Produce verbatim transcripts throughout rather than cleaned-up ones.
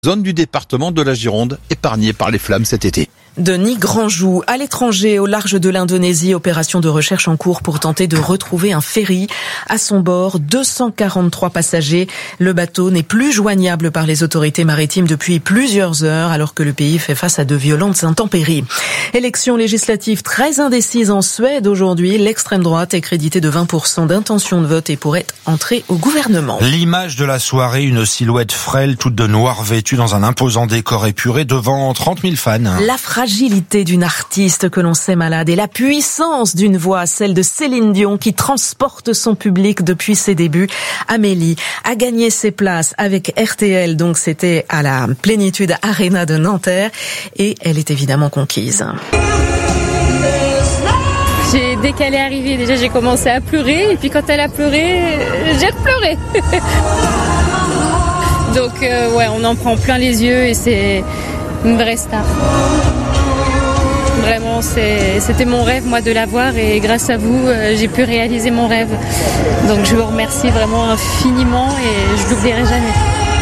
Zone du département de la Gironde épargnée par les flammes cet été. Denis Grandjou, à l'étranger, au large de l'Indonésie, opération de recherche en cours pour tenter de retrouver un ferry. À son bord, deux cent quarante-trois passagers. Le bateau n'est plus joignable par les autorités maritimes depuis plusieurs heures, alors que le pays fait face à de violentes intempéries. Élection législative très indécise en Suède aujourd'hui. L'extrême droite est créditée de vingt pour cent d'intention de vote et pourrait entrer au gouvernement. L'image de la soirée, une silhouette frêle, toute de noir vêtue dans un imposant décor épuré devant trente mille fans. La fragilité d'une artiste que l'on sait malade et la puissance d'une voix, celle de Céline Dion qui transporte son public depuis ses débuts. Amélie a gagné ses places avec R T L, donc c'était à la Plénitude Arena de Nanterre et elle est évidemment conquise. J'ai, dès qu'elle est arrivée, déjà j'ai commencé à pleurer et puis quand elle a pleuré, j'ai repleuré. Donc euh, ouais, on en prend plein les yeux et c'est une vraie star. Vraiment, c'est, c'était mon rêve, moi, de la voir et grâce à vous, euh, j'ai pu réaliser mon rêve. Donc je vous remercie vraiment infiniment et je l'oublierai jamais.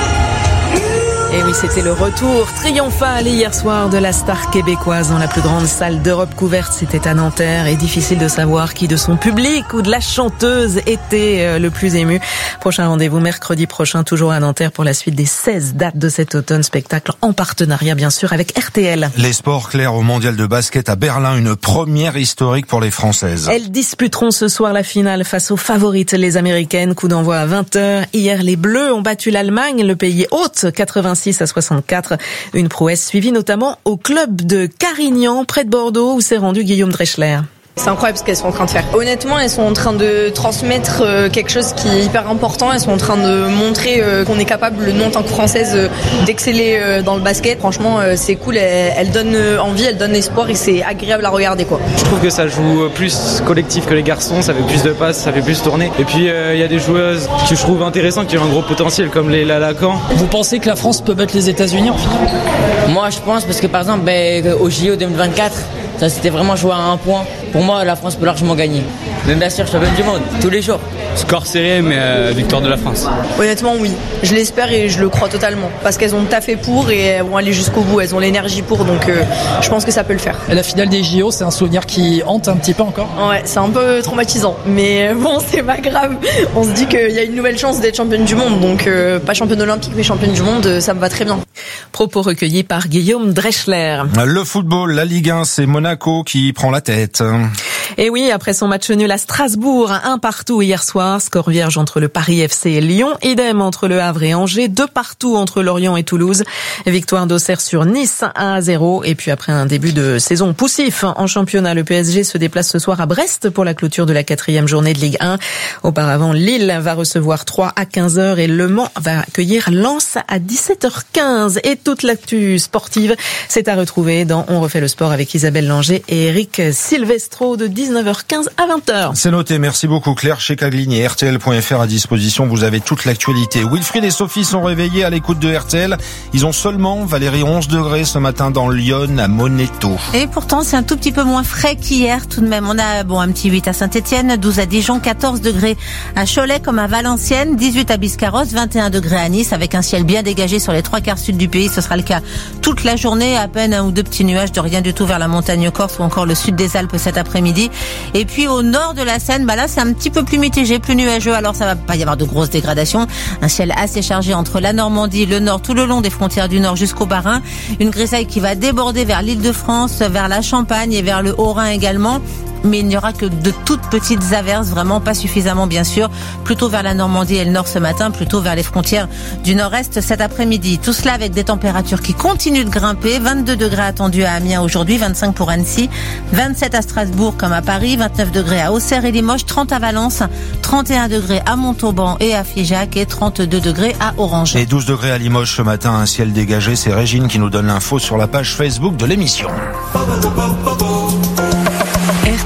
Et oui, c'était le retour triomphal hier soir de la star québécoise dans la plus grande salle d'Europe couverte. C'était à Nanterre et difficile de savoir qui de son public ou de la chanteuse était le plus ému. Prochain rendez-vous mercredi prochain, toujours à Nanterre pour la suite des seize dates de cet automne. Spectacle en partenariat, bien sûr, avec R T L. Les sports clairs au mondial de basket à Berlin, une première historique pour les Françaises. Elles disputeront ce soir la finale face aux favorites, les Américaines. Coup d'envoi à vingt heures. Hier, les Bleus ont battu l'Allemagne, le pays hôte, quatre-vingt-six à soixante-quatre. Une prouesse suivie notamment au club de Carignan, près de Bordeaux, où s'est rendu Guillaume Dreschler. C'est incroyable ce qu'elles sont en train de faire. Honnêtement, elles sont en train de transmettre quelque chose qui est hyper important. Elles sont en train de montrer qu'on est capable, nous en tant que Françaises, d'exceller dans le basket. Franchement, c'est cool. Elles donnent envie, elles donnent espoir et c'est agréable à regarder, quoi. Je trouve que ça joue plus collectif que les garçons. Ça fait plus de passes, ça fait plus tourner. Et puis, il euh, y a des joueuses que je trouve intéressantes, qui ont un gros potentiel, comme les Lalacan. Vous pensez que la France peut battre les États-Unis en finale ? Moi, je pense, parce que par exemple, ben, au J O deux mille vingt-quatre, ça c'était vraiment joué à un point. Pour moi, la France peut largement gagner. Mais bien sûr, championne du monde, tous les jours. Score serré, mais euh, victoire de la France. Honnêtement, oui. Je l'espère et je le crois totalement. Parce qu'elles ont taffé pour et elles vont aller jusqu'au bout. Elles ont l'énergie pour, donc euh, je pense que ça peut le faire. Et la finale des J O, c'est un souvenir qui hante un petit peu encore ? Ouais, c'est un peu traumatisant. Mais bon, c'est pas grave. On se dit qu'il y a une nouvelle chance d'être championne du monde. Donc, euh, pas championne olympique, mais championne du monde, ça me va très bien. Propos recueillis par Guillaume Dreschler. Le football, la Ligue un, c'est Monaco qui prend la tête. Et oui, après son match nul à Strasbourg, un partout hier soir, score vierge entre le Paris F C et Lyon, idem entre le Havre et Angers, deux partout entre Lorient et Toulouse, victoire d'Auxerre sur Nice un à zéro, et puis après un début de saison poussif en championnat, le P S G se déplace ce soir à Brest pour la clôture de la quatrième journée de Ligue un. Auparavant, Lille va recevoir Troyes à quinze heures et Le Mans va accueillir Lens à dix-sept heures quinze. Et toute l'actu sportive, c'est à retrouver dans On refait le sport avec Isabelle Langer et Eric Silvestro de dix-neuf heures quinze à vingt heures. C'est noté, merci beaucoup Claire. Chez Caglini, R T L point F R à disposition, vous avez toute l'actualité. Wilfried et Sophie sont réveillés à l'écoute de R T L. Ils ont seulement, Valérie, onze degrés ce matin dans Lyon à Moneto. Et pourtant, c'est un tout petit peu moins frais qu'hier tout de même. On a bon un petit huit à Saint-Étienne, douze à Dijon, quatorze degrés à Cholet comme à Valenciennes, dix-huit à Biscarrosse, vingt et un degrés à Nice avec un ciel bien dégagé sur les trois quarts sud du pays. Ce sera le cas toute la journée, à peine un ou deux petits nuages de rien du tout vers la montagne corse ou encore le sud des Alpes cet après-midi. Et puis au nord de la Seine, bah là c'est un petit peu plus mitigé, plus nuageux, alors ça va pas y avoir de grosses dégradations. Un ciel assez chargé entre la Normandie, le nord, tout le long des frontières du nord jusqu'au Bas-Rhin. Une grisaille qui va déborder vers l'Île-de-France, vers la Champagne et vers le Haut-Rhin également. Mais il n'y aura que de toutes petites averses, vraiment pas suffisamment bien sûr, plutôt vers la Normandie et le nord ce matin, plutôt vers les frontières du nord-est cet après-midi. Tout cela avec des températures qui continuent de grimper, vingt-deux degrés attendus à Amiens aujourd'hui, vingt-cinq pour Annecy, vingt-sept à Strasbourg comme à Paris, vingt-neuf degrés à Auxerre et Limoges, trente à Valence, trente et un degrés à Montauban et à Figeac et trente-deux degrés à Orange. Et douze degrés à Limoges ce matin, un ciel dégagé, c'est Régine qui nous donne l'info sur la page Facebook de l'émission. R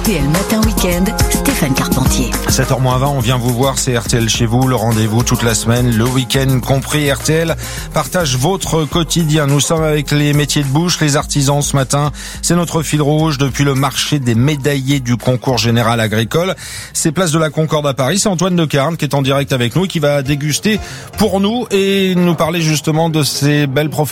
R T L Matin Week-end, Stéphane Carpentier. sept heures moins vingt, on vient vous voir, c'est R T L chez vous, le rendez-vous toute la semaine, le week-end compris. R T L partage votre quotidien. Nous sommes avec les métiers de bouche, les artisans ce matin. C'est notre fil rouge depuis le marché des médaillés du concours général agricole. C'est place de la Concorde à Paris. C'est Antoine de Carne qui est en direct avec nous et qui va déguster pour nous et nous parler justement de ces belles professions.